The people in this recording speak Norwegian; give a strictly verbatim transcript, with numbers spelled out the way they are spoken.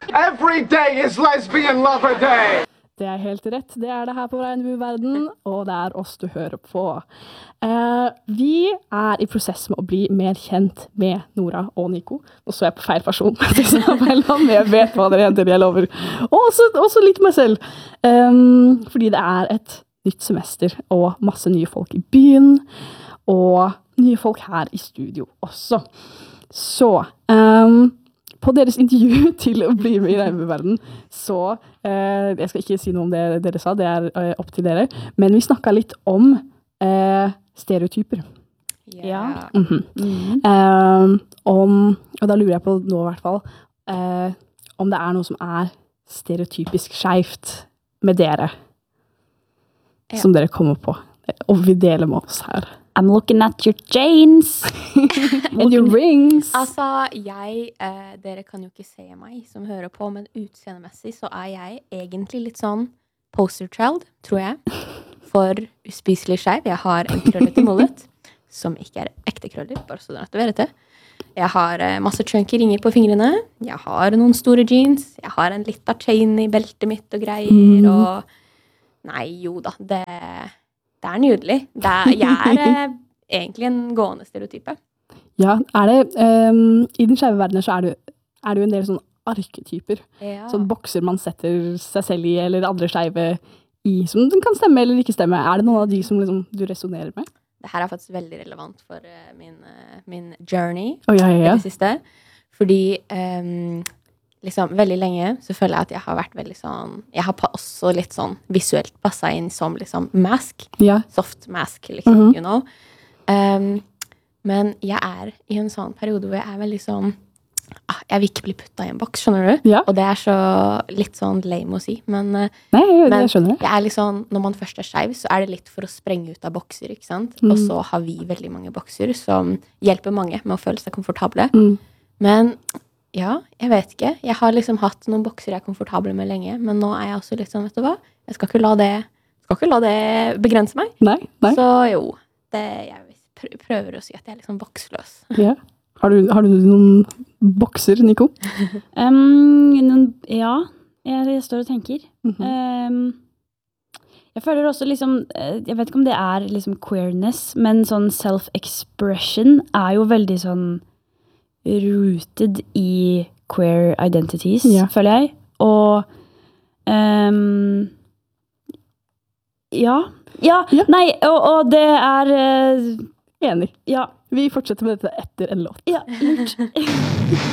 Every day is lesbian lover day! Det er helt rett. Det er det her på Regnbueverden, og det er oss du hører på. Eh, vi er i prosess med å bli mer kjent med Nora og Nico. Nå så jeg på feil person, men jeg vet hva dere jenter jeg lover. Og også, også litt meg selv. Um, fordi det er et nytt semester, og masse nye folk i byen, og nye folk her i studio også. Så... Um, På deres intervju til å bli med i Regnbueverden, så, eh, jeg skal ikke si noe om det dere sa, det er eh, opp til dere, men vi snakket litt om eh, stereotyper. Ja. Mm-hmm. Mm-hmm. Um, om, og da lurer jeg på nå i hvert fall, eh, om det er noe som er stereotypisk skjevt med dere, ja. Som dere kommer på, og vi deler med oss her. I'm looking at your chains. And your rings. Altså, jeg, eh, dere kan jo ikke se meg som hører på, men utseendemessig så er jeg egentlig litt sånn poster child, tror jeg, for uspiselig skjev. Jeg har en krøllete mullet, som ikke er ekte krøller, bare så dere vet det. Jeg har eh, masse chunky ringer på fingrene, jeg har noen store jeans, jeg har en liten chain i beltet mitt og greier, mm. og nei, jo da, det... Det er nydelig. Det er, jeg er eh, egentlig en gående stereotype. Ja, er det, um, i den skjeve verdenen så er det, er det jo en del sånne arketyper. Ja. Sånn bokser man setter seg selv i, eller andre skjeve i, som kan stemme eller ikke stemme. Er det noen av de som liksom, du resonerer med? Det her er faktisk veldig relevant for uh, min, uh, min journey. Oh, ja, ja, ja. Det siste. Fordi... Um, liksom, veldig lenge så føler jeg at jeg har vært veldig sånn, jeg har også litt sånn visuelt passet inn som liksom mask, yeah. soft mask, liksom, mm-hmm. you know. Um, men jeg er i en sånn periode hvor jeg er veldig sånn, ah, jeg vil ikke bli puttet i en boks, skjønner du? Yeah. Og det er så litt sånn lame å si, men, Nei, jeg, men jeg skjønner det. Jeg er litt sånn, når man først er skjev, så er det litt for å sprenge ut av bokser, ikke sant? Mm. Og så har vi veldig mange bokser som hjelper mange med å føle seg komfortable. Mm. Men... Ja, jeg vet ikke. Jeg har liksom hatt noen bokser jeg er komfortable med lenge, men nå er jeg også litt sånn, vet du hva? Jeg skal ikke la det, skal ikke la det begrense meg. Nei, nei. Så jo, det, jeg prøver å si at jeg er litt sånn boksløs. Ja. Har du, har du noen bokser, Nico? um, noen, ja, jeg, jeg står og tenker. Mm-hmm. Um, jeg føler også liksom, jeg vet ikke om det er liksom queerness, men sånn self-expression er jo veldig sånn rooted i queer identities, ja. Føler jeg. Og um, ja. Ja, ja. Nei, og, og det er uh, enig. Ja. Vi fortsetter med dette etter en låt. Ja, lurt.